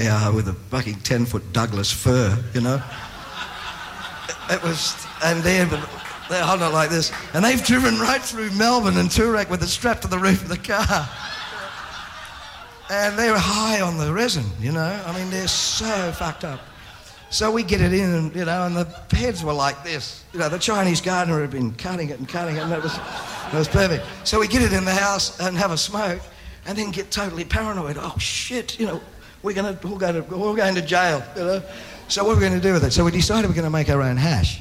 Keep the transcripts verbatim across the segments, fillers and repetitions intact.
uh, with a fucking ten-foot Douglas fir, you know. It was, and they're, they're holding it like this, and they've driven right through Melbourne and Toorak with it strapped to the roof of the car. And they're high on the resin, you know. I mean, they're so fucked up. So we get it in, and, you know, and the heads were like this. You know, the Chinese gardener had been cutting it and cutting it, and it was, it was perfect. So we get it in the house and have a smoke, and then get totally paranoid. Oh shit, you know, we're gonna we'll go to we're going to jail, you know. So what are we going to do with it? So we decided we're going to make our own hash.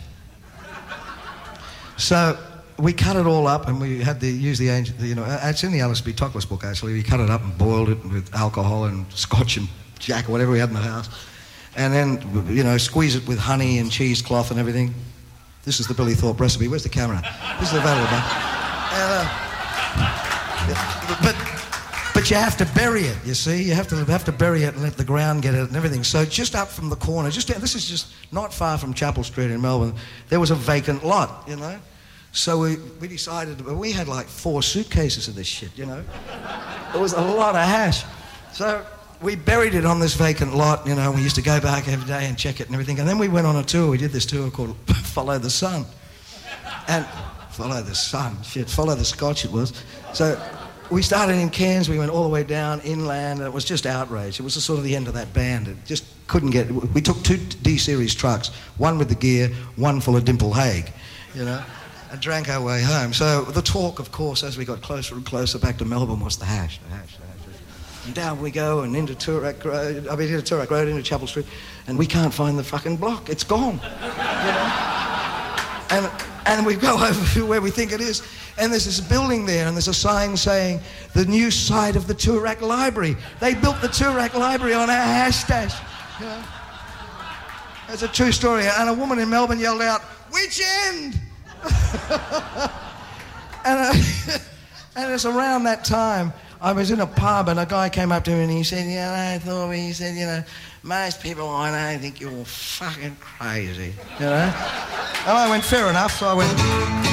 So we cut it all up, and we had to use the, you know, it's in the Alice B. Toklas book actually. We cut it up and boiled it with alcohol and scotch and jack or whatever we had in the house. And then, you know, squeeze it with honey and cheesecloth and everything. This is the Billy Thorpe recipe. Where's the camera? This is available. And, uh, but, but you have to bury it, you see. You have to have to bury it and let the ground get it and everything. So just up from the corner, just this is just not far from Chapel Street in Melbourne, there was a vacant lot, you know. So we, we decided, we had like four suitcases of this shit, you know. It was a lot of hash. So we buried it on this vacant lot, you know. We used to go back every day and check it and everything. And then we went on a tour. We did this tour called Follow the Sun. And Follow the Sun, shit, Follow the Scotch it was. So we started in Cairns, we went all the way down inland, and it was just outrage. It was the sort of the end of that band. It just couldn't get, we took two D-series trucks, one with the gear, one full of Dimple Haig, you know, and drank our way home. So the talk, of course, as we got closer and closer back to Melbourne was the hash, the hash, the hash. And down we go, and into Toorak Road, I mean, into Toorak Road, into Chapel Street, and we can't find the fucking block. It's gone, you know. And and we go over to where we think it is, and there's this building there, and there's a sign saying the new site of the Toorak Library. They built the Toorak Library on our hash stash. You know? It's a true story. And a woman in Melbourne yelled out, "Which end?" and uh, and it's around that time. I was in a pub and a guy came up to me and he said, you know, I thought, he said, you know, most people I know think you're fucking crazy, you know? And I went, fair enough, so I went...